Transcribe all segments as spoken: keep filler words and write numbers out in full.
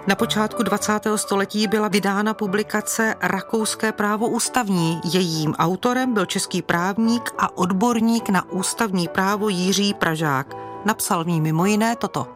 Na počátku dvacátého století byla vydána publikace Rakouské právo ústavní. Jejím autorem byl český právník a odborník na ústavní právo Jiří Pražák. Napsal v ní mimo jiné toto.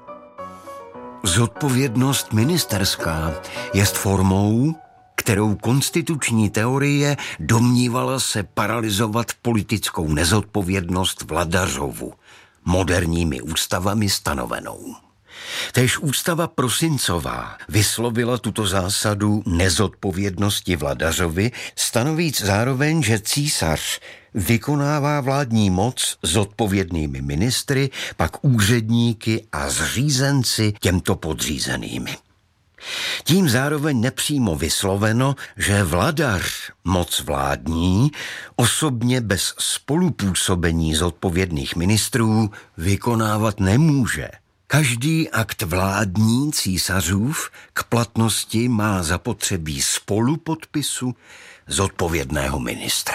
Zodpovědnost ministerská jest formou, kterou konstituční teorie domnívala se paralyzovat politickou nezodpovědnost vladařovu, moderními ústavami stanovenou. Též ústava prosincová vyslovila tuto zásadu nezodpovědnosti vladařovi, stanovíc zároveň, že císař vykonává vládní moc zodpovědnými ministry, pak úředníky a zřízenci těmto podřízenými. Tím zároveň nepřímo vysloveno, že vladař moc vládní osobně bez spolupůsobení zodpovědných ministrů vykonávat nemůže. Každý akt vládní císařův k platnosti má zapotřebí spolupodpisu zodpovědného ministra.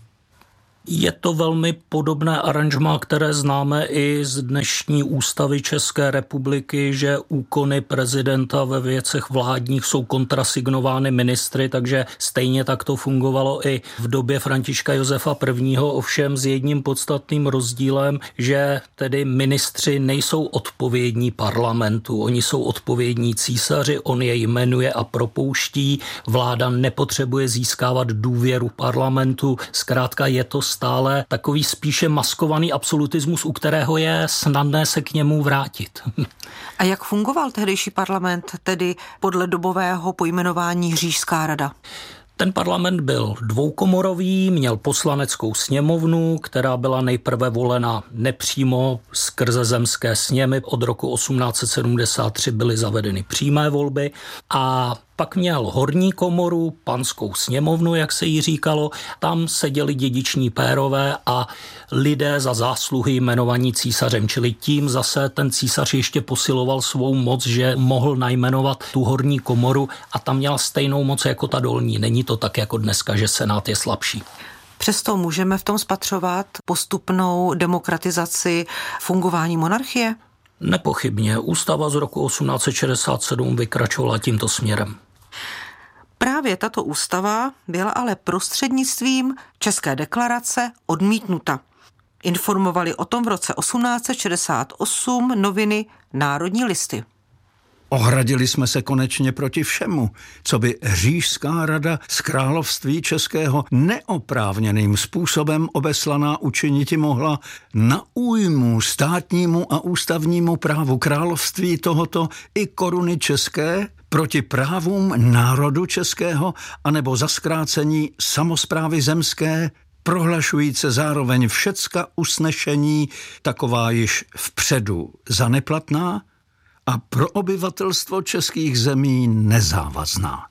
Je to velmi podobné aranžmá, které známe i z dnešní ústavy České republiky, že úkony prezidenta ve věcech vládních jsou kontrasignovány ministry, takže stejně tak to fungovalo i v době Františka Josefa I. Ovšem s jedním podstatným rozdílem, že tedy ministři nejsou odpovědní parlamentu, oni jsou odpovědní císaři, on je jmenuje a propouští, vláda nepotřebuje získávat důvěru parlamentu, zkrátka je to stále takový spíše maskovaný absolutismus, u kterého je snadné se k němu vrátit. A jak fungoval tehdejší parlament, tedy podle dobového pojmenování Říšská rada? Ten parlament byl dvoukomorový, měl poslaneckou sněmovnu, která byla nejprve volena nepřímo skrze zemské sněmy. Od roku osmnáct set sedmdesát tři byly zavedeny přímé volby a pak měl horní komoru, panskou sněmovnu, jak se jí říkalo. Tam seděli dědiční pérové a lidé za zásluhy jmenovaní císařem. Čili tím zase ten císař ještě posiloval svou moc, že mohl najmenovat tu horní komoru a tam měla stejnou moc jako ta dolní. Není to tak jako dneska, že senát je slabší. Přesto můžeme v tom spatřovat postupnou demokratizaci fungování monarchie? Nepochybně. Ústava z roku osmnáct set šedesát sedm vykračovala tímto směrem. Právě tato ústava byla ale prostřednictvím České deklarace odmítnuta. Informovali o tom v roce osmnáct set šedesát osm noviny Národní listy. Ohradili jsme se konečně proti všemu, co by Říšská rada z království českého neoprávněným způsobem obeslaná učiniti mohla na újmu státnímu a ústavnímu právu království tohoto i koruny české, proti právům národu českého, anebo za zkrácení samosprávy zemské, prohlašujíce zároveň všecka usnešení, taková již vpředu za neplatná, a pro obyvatelstvo českých zemí nezávazná.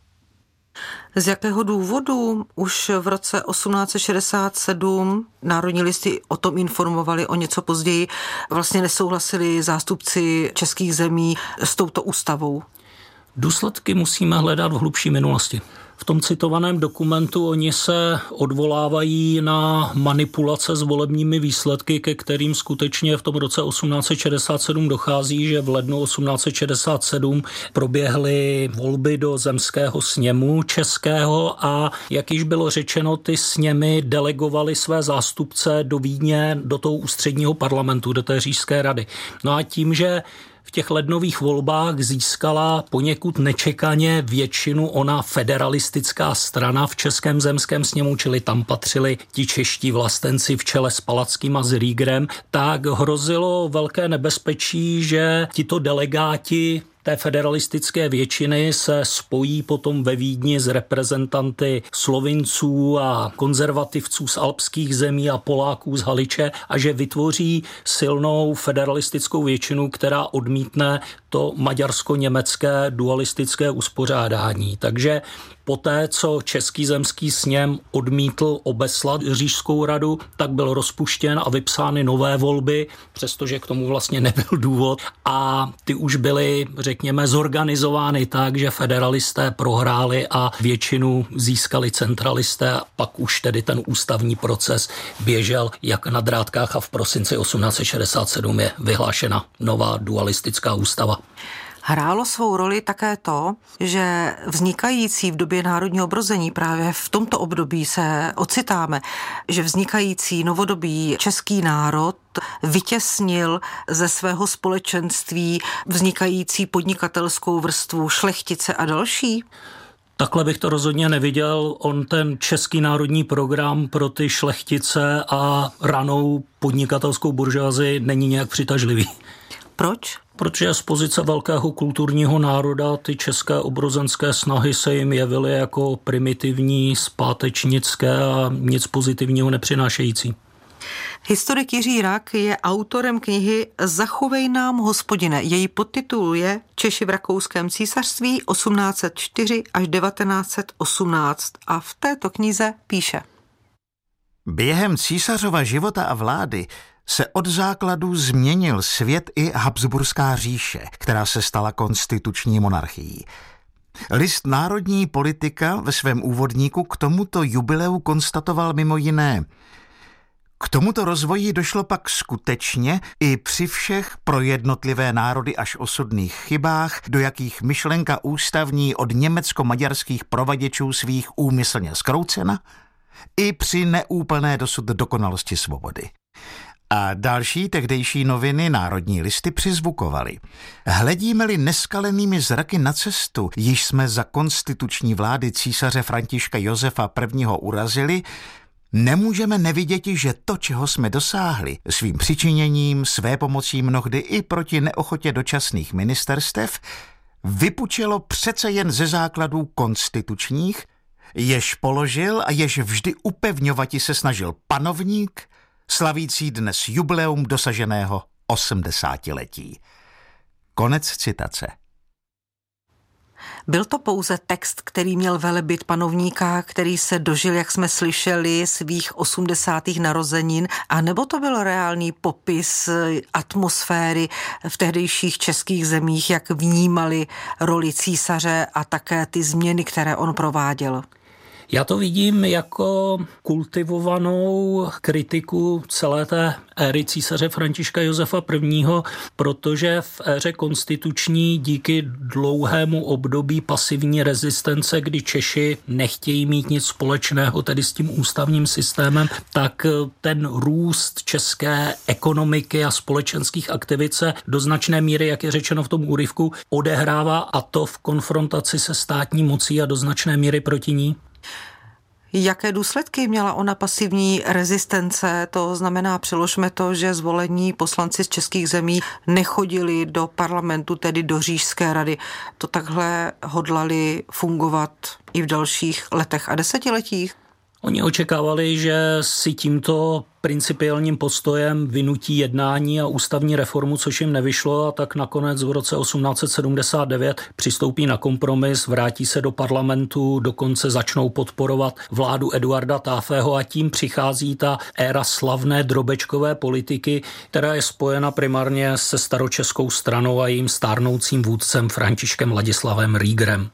Z jakého důvodu už v roce osmnáct set šedesát sedm Národní listy o tom informovali o něco později, vlastně nesouhlasili zástupci českých zemí s touto ústavou? Důsledky musíme hledat v hlubší minulosti. V tom citovaném dokumentu oni se odvolávají na manipulace s volebními výsledky, ke kterým skutečně v tom roce osmnáct set šedesát sedm dochází, že v lednu osmnáct set šedesát sedm proběhly volby do zemského sněmu českého a jak již bylo řečeno, ty sněmy delegovaly své zástupce do Vídně, do toho ústředního parlamentu, do té Říšské rady. No a tím, že v těch lednových volbách získala poněkud nečekaně většinu ona federalistická strana v Českém zemském sněmu, čili tam patřili ti čeští vlastenci v čele s Palackým a s Riegerem, tak hrozilo velké nebezpečí, že tito delegáti té federalistické většiny se spojí potom ve Vídni s reprezentanty Slovinců a konzervativců z alpských zemí a Poláků z Haliče a že vytvoří silnou federalistickou většinu, která odmítne to maďarsko-německé dualistické uspořádání. Takže poté, co Český zemský sněm odmítl obeslat Říšskou radu, tak byl rozpuštěn a vypsány nové volby, přestože k tomu vlastně nebyl důvod. A ty už byly, řekněme, zorganizovány tak, že federalisté prohráli a většinu získali centralisté. A pak už tedy ten ústavní proces běžel jak na drátkách a v prosinci osmnáct set šedesát sedm je vyhlášena nová dualistická ústava. Hrálo svou roli také to, že vznikající v době národního obrození, právě v tomto období se ocitáme, že vznikající novodobý český národ vytěsnil ze svého společenství vznikající podnikatelskou vrstvu, šlechtice a další? Takhle bych to rozhodně neviděl. On ten český národní program pro ty šlechtice a ranou podnikatelskou buržoazii není nějak přitažlivý. Proč? Protože z pozice velkého kulturního národa ty české obrozenské snahy se jim jevily jako primitivní, zpátečnické a nic pozitivního nepřinášející. Historik Jiří Rak je autorem knihy Zachovej nám, Hospodine. Její podtitul je Češi v Rakouském císařství osmnáct set čtyři až devatenáct set osmnáct a v této knize píše. Během císařova života a vlády se od základů změnil svět i Habsburská říše, která se stala konstituční monarchií. List Národní politika ve svém úvodníku k tomuto jubileu konstatoval mimo jiné: K tomuto rozvoji došlo pak skutečně i při všech pro jednotlivé národy až osudných chybách, do jakých myšlenka ústavní od německo-maďarských provaděčů svých úmyslně zkroucena, i při neúplné dosud dokonalosti svobody. A další tehdejší noviny Národní listy přizvukovaly. Hledíme-li neskalenými zraky na cestu, již jsme za konstituční vlády císaře Františka Josefa prvního urazili, nemůžeme neviděti, že to, čeho jsme dosáhli, svým přičiněním, své pomocí mnohdy i proti neochotě dočasných ministerstev, vypučelo přece jen ze základů konstitučních, jež položil a jež vždy upevňovati se snažil panovník, slavící dnes jubileum dosaženého osmdesátiletí. Konec citace. Byl to pouze text, který měl velebit panovníka, který se dožil, jak jsme slyšeli, svých osmdesátých narozenin, a nebo to byl reálný popis atmosféry v tehdejších českých zemích, jak vnímali roli císaře a také ty změny, které on prováděl? Já to vidím jako kultivovanou kritiku celé té éry císaře Františka Josefa prvního., protože v éře konstituční díky dlouhému období pasivní rezistence, kdy Češi nechtějí mít nic společného tedy s tím ústavním systémem, tak ten růst české ekonomiky a společenských aktivit se do značné míry, jak je řečeno v tom úryvku, odehrává, a to v konfrontaci se státní mocí a do značné míry proti ní. Jaké důsledky měla ona pasivní rezistence? To znamená, přeložme to, že zvolení poslanci z českých zemí nechodili do parlamentu, tedy do Říšské rady. To takhle hodlali fungovat i v dalších letech a desetiletích? Oni očekávali, že si tímto principiálním postojem vynutí jednání a ústavní reformu, což jim nevyšlo, a tak nakonec v roce osmnáct set sedmdesát devět přistoupí na kompromis, vrátí se do parlamentu, dokonce začnou podporovat vládu Eduarda Taafého a tím přichází ta éra slavné drobečkové politiky, která je spojena primárně se staročeskou stranou a jejím stárnoucím vůdcem Františkem Ladislavem Riegerem.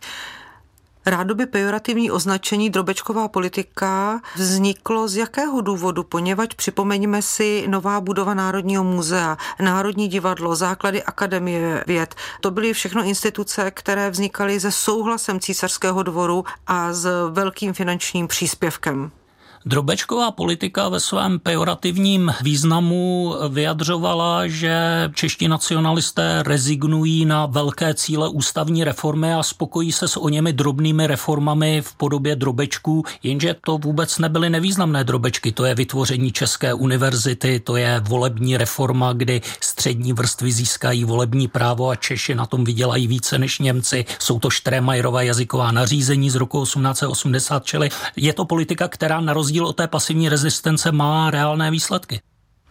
Rádoby pejorativní označení drobečková politika vzniklo z jakého důvodu? Poněvadž připomeňme si nová budova Národního muzea, Národní divadlo, základy Akademie věd. To byly všechno instituce, které vznikaly se souhlasem císařského dvoru a s velkým finančním příspěvkem. Drobečková politika ve svém pejorativním významu vyjadřovala, že čeští nacionalisté rezignují na velké cíle ústavní reformy a spokojí se s o němi drobnými reformami v podobě drobečků, jenže to vůbec nebyly nevýznamné drobečky. To je vytvoření České univerzity, to je volební reforma, kdy střední vrstvy získají volební právo a Češi na tom vydělají více než Němci. Jsou to Štremajerova jazyková nařízení z roku osmnáct set osmdesát, čili je to politika, která na rozdíl od té pasivní rezistence má reálné výsledky.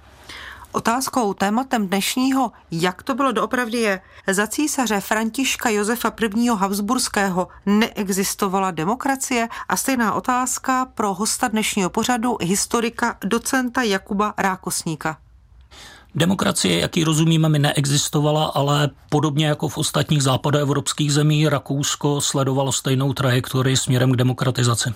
Otázkou, tématem dnešního, jak to bylo doopravdy je, za císaře Františka Josefa prvního. Habsburského neexistovala demokracie, a stejná otázka pro hosta dnešního pořadu, historika docenta Jakuba Rákosníka. Demokracie, jak ji rozumíme, mi neexistovala, ale podobně jako v ostatních západoevropských zemích Rakousko sledovalo stejnou trajektorii směrem k demokratizaci.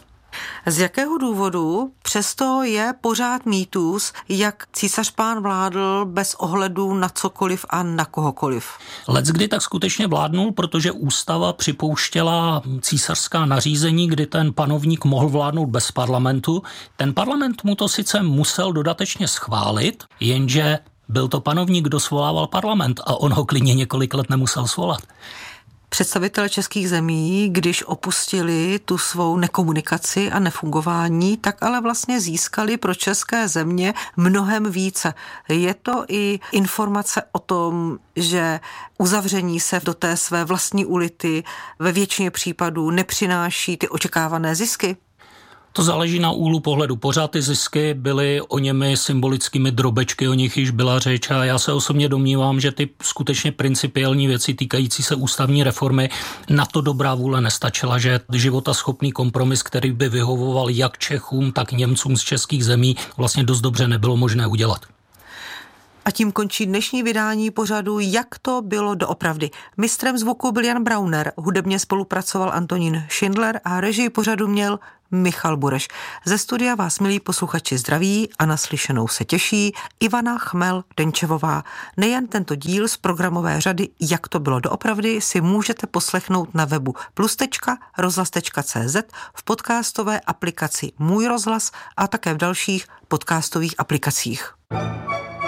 Z jakého důvodu přesto je pořád mýtus, jak císař pán vládl bez ohledu na cokoliv a na kohokoliv? Leckdy tak skutečně vládnul, protože ústava připouštěla císařská nařízení, kdy ten panovník mohl vládnout bez parlamentu. Ten parlament mu to sice musel dodatečně schválit, jenže byl to panovník, kdo svolával parlament a on ho klidně několik let nemusel svolat. Představitelé českých zemí, když opustili tu svou nekomunikaci a nefungování, tak ale vlastně získali pro české země mnohem více. Je to i informace o tom, že uzavření se do té své vlastní ulity ve většině případů nepřináší ty očekávané zisky? To záleží na úhlu pohledu. Pořád ty zisky byly o němi symbolickými drobečky, o nich již byla řeč a já se osobně domnívám, že ty skutečně principiální věci týkající se ústavní reformy na to dobrá vůle nestačila, že životaschopný kompromis, který by vyhovoval jak Čechům, tak Němcům z českých zemí, vlastně dost dobře nebylo možné udělat. A tím končí dnešní vydání pořadu Jak to bylo doopravdy. Mistrem zvuku byl Jan Brauner, hudebně spolupracoval Antonín Schindler a režii pořadu měl Michal Bureš. Ze studia vás, milí posluchači, zdraví a naslyšenou se těší Ivana Chmel-Denčevová. Nejen tento díl z programové řady Jak to bylo doopravdy si můžete poslechnout na webu plus tečka rozhlas tečka cé zet, v podcastové aplikaci Můj rozhlas a také v dalších podcastových aplikacích.